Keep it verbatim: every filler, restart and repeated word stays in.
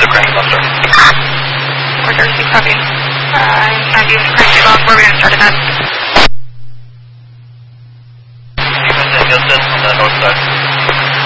to crank left, sir. four thirty-six, copy. Uh, Southeast, crank off, where are we going to start at that? Stevens and Houston on the north side.